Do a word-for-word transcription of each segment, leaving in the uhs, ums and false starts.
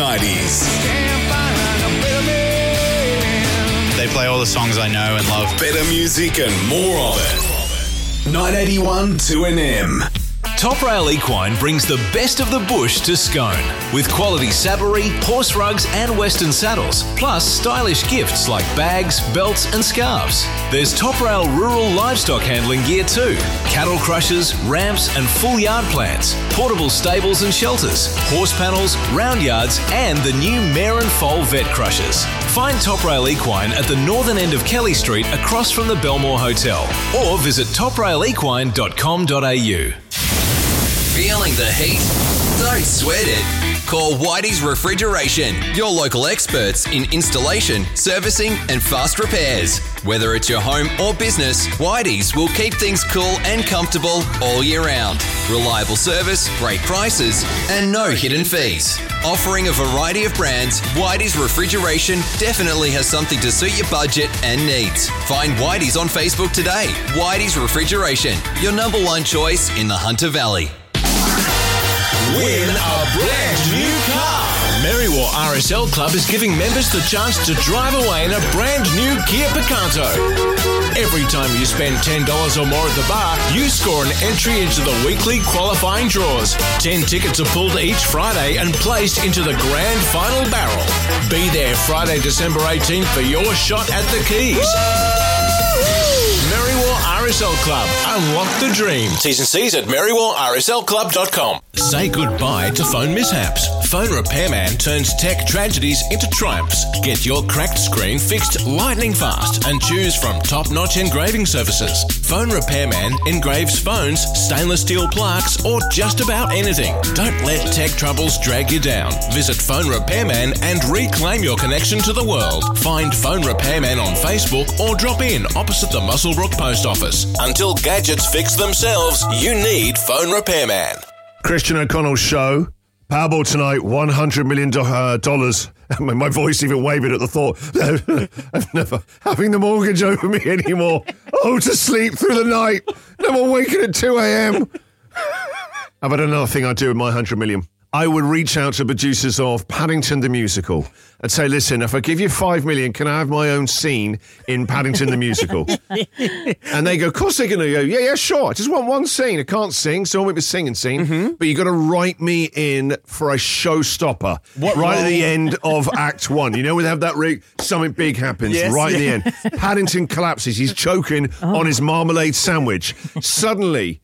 nineties. They play all the songs I know and love. Better music and more of it. nine eighty-one two N M. Top Rail Equine brings the best of the bush to Scone with quality saddlery, horse rugs and western saddles, plus stylish gifts like bags, belts and scarves. There's Top Rail rural livestock handling gear too, cattle crushers, ramps and full yard plants, portable stables and shelters, horse panels, round yards and the new mare and foal vet crushers. Find Top Rail Equine at the northern end of Kelly Street across from the Belmore Hotel or visit top rail equine dot com dot a u. Feeling the heat? Don't sweat it. Call Whitey's Refrigeration, your local experts in installation, servicing and fast repairs. Whether it's your home or business, Whitey's will keep things cool and comfortable all year round. Reliable service, great prices and no hidden fees. Offering a variety of brands, Whitey's Refrigeration definitely has something to suit your budget and needs. Find Whitey's on Facebook today. Whitey's Refrigeration, your number one choice in the Hunter Valley. Win a brand new car. Merriwar R S L Club is giving members the chance to drive away in a brand new Kia Picanto. Every time you spend ten dollars or more at the bar, you score an entry into the weekly qualifying draws. ten tickets are pulled each Friday and placed into the grand final barrel. Be there Friday, December eighteenth for your shot at the keys. Merriwar R S L Club. Unlock the dream. T's and C's at merriwar r s l club dot com. Say goodbye to phone mishaps. Phone Repairman turns tech tragedies into triumphs. Get your cracked screen fixed lightning fast and choose from top-notch engraving services. Phone Repairman engraves phones, stainless steel plaques, or just about anything. Don't let tech troubles drag you down. Visit Phone Repairman and reclaim your connection to the world. Find Phone Repairman on Facebook or drop in opposite the Muswellbrook Post Office. Until gadgets fix themselves, you need Phone Repairman. Christian O'Connell's show. Powerball tonight, one hundred million dollars. My voice even wavered at the thought. I'm never having the mortgage over me anymore. Oh, to sleep through the night. No more waking at two a.m. How about another thing I'd do with my one hundred million? I would reach out to producers of Paddington the Musical and say, listen, if I give you five million, can I have my own scene in Paddington the Musical? And they go, of course they're going to go, yeah, yeah, sure. I just want one scene. I can't sing, so I won't be singing scene. Mm-hmm. But you got to write me in for a showstopper what right role? At the end of Act One. You know, we have that rig, something big happens yes, right yeah. at the end. Paddington collapses. He's choking oh. on his marmalade sandwich. Suddenly,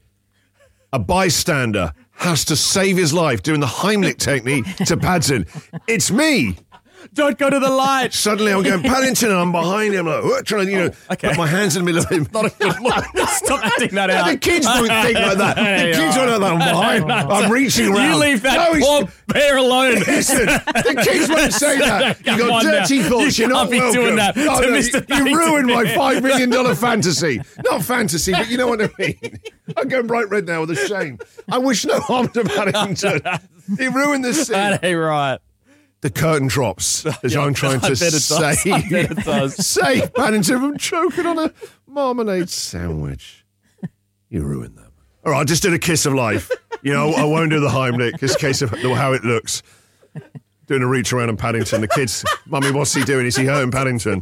a bystander has to save his life doing the Heimlich technique to Paddington. It's me. Don't go to the light. Suddenly I'm going, Paddington, and I'm behind him, like, trying to, you know, oh, okay. put my hands in the middle of him. Not a good look. Stop acting that out. The kids don't think like that. The kids don't know that I'm behind. No, no, I'm reaching around. You leave that no, poor bear alone. Listen, the kids won't say that. You've got dirty now. thoughts. You You're not welcome. Doing that oh, to no, Mister You ruined my five million dollars fantasy. Not fantasy, but you know what I mean. I'm going bright red now with a shame. I wish no harm to Paddington. He ruined this scene. That ain't right. The curtain drops as yeah, I'm trying to save, save Paddington from choking on a marmalade sandwich. You ruined that. All right, I just did a kiss of life. You know, I won't do the Heimlich, just in case of how it looks. Doing a reach around in Paddington. The kids, Mummy, what's he doing? Is he hurting Paddington?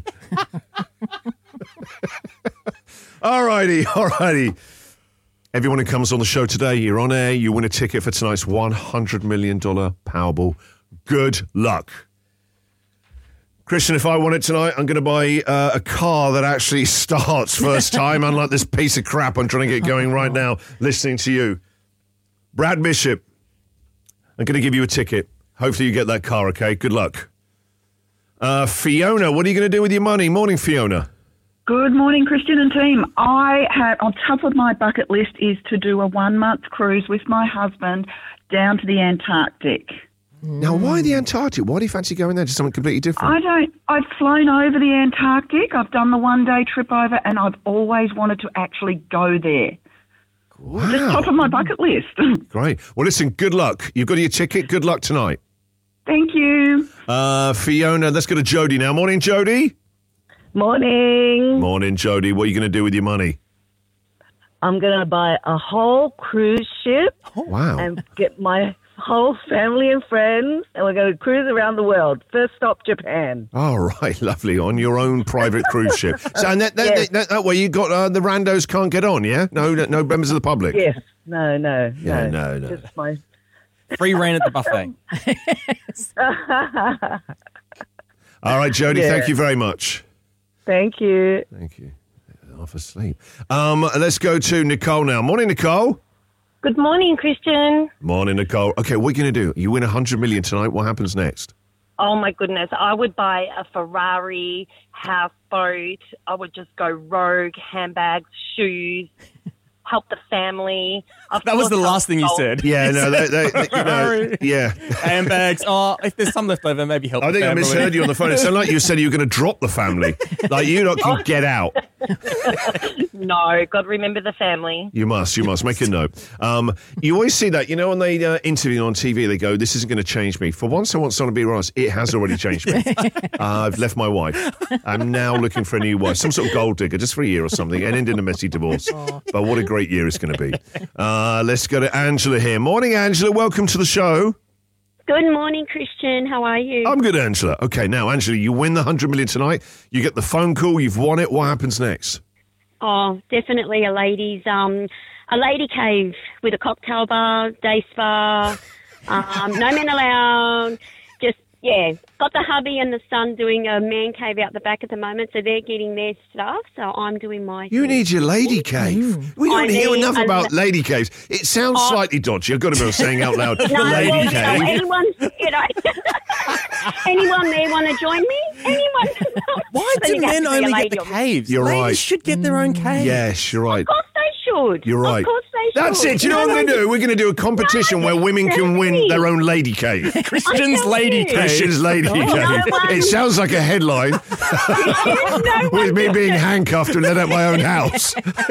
all righty, all righty. Everyone who comes on the show today, you're on air, you win a ticket for tonight's one hundred million dollars Powerball. Good luck. Christian, if I won it tonight, I'm going to buy uh, a car that actually starts first time, unlike this piece of crap I'm trying to get going right now, listening to you. Brad Bishop, I'm going to give you a ticket. Hopefully you get that car, okay? Good luck. Uh, Fiona, what are you going to do with your money? Morning, Fiona. Good morning, Christian and team. I have, on top of my bucket list is to do a one-month cruise with my husband down to the Antarctic. Now, why the Antarctic? Why do you fancy going there? Just something completely different? I don't. I've flown over the Antarctic. I've done the one-day trip over, and I've always wanted to actually go there. Wow. Just top of my bucket list. Great. Well, listen, good luck. You've got your ticket. Good luck tonight. Thank you. Uh, Fiona, let's go to Jody now. Morning, Jody. Morning. Morning, Jody. What are you going to do with your money? I'm going to buy a whole cruise ship. Oh, wow. And get my whole family and friends, and we're going to cruise around the world. First stop, Japan. All right, lovely. On your own private cruise ship. So, and that, that, Yes. that, that way you got uh, the randos can't get on, yeah? No, no members of the public. Yes. No, no, Yeah, no. no, no. Just my... Free reign at the buffet. All right, Jodie, Yeah. thank you very much. Thank you. Thank you. Half asleep. Um, let's go to Nicole now. Morning, Nicole. Good morning, Christian. Morning, Nicole. Okay, what are you going to do? You win one hundred million tonight. What happens next? Oh, my goodness. I would buy a Ferrari, houseboat. I would just go rogue, handbags, shoes, help the family. Of That was course, the help last thing you golf. said. Yeah, no, they, they, they, you know, Sorry. yeah. Handbags. Oh, if there's some left over, maybe help I the think I family. misheard you on the phone. It sounded like you said you were going to drop the family. Like you lot can get out. No, God, remember the family. You must, you must. Make a note. Um, you always see that, you know, when they uh, interview on T V, they go, this isn't going to change me. For once, I want someone to be honest. It has already changed me. uh, I've left my wife. I'm now looking for a new wife, some sort of gold digger, just for a year or something, and end in a messy divorce. But what a great year it's going to be. Uh, let's go to Angela here. Morning, Angela. Welcome to the show. Good morning, Christian. How are you? I'm good, Angela. Okay, now, Angela, you win the one hundred million tonight. You get the phone call. You've won it. What happens next? Oh, definitely a ladies, um, a lady cave with a cocktail bar, day spa, um, no men allowed. Just yeah, got the hubby and the son doing a man cave out the back at the moment, so they're getting their stuff. So I'm doing my. You need your lady cave. We I don't hear need enough a about la- lady caves. It sounds Oh. slightly dodgy. I've got to be saying out loud, No, lady well, you know, cave. anyone, you know, anyone there want to join me? Anyone? Why Then do you have men to be a only lady, get the obviously. caves? You're Ladies right. should get their own cave. Yes, you're right. Of course they should. You're right. Of course they should. That's it. Do you know what we're going to do? We're going to do a competition where women can win their own lady cave. Christian's lady cave. Christian's lady cave. one. It sounds like a headline No with one me does being it. handcuffed and let out my own house.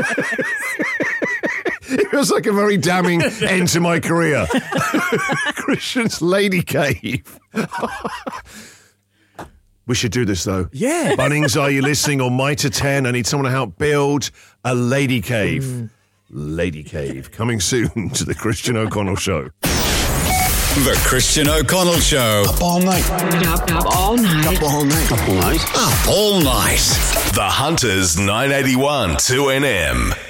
It feels like a very damning end to my career. Christian's lady cave. We should do this, though. Yeah. Bunnings, are you listening? On Mitre ten, I need someone to help build a lady cave. Mm. Lady cave. Coming soon to the Christian O'Connell Show. The Christian O'Connell Show. Up all night. Up, up all night. Up all night. Up all night. Up all night. The Hunters nine eighty-one two N M.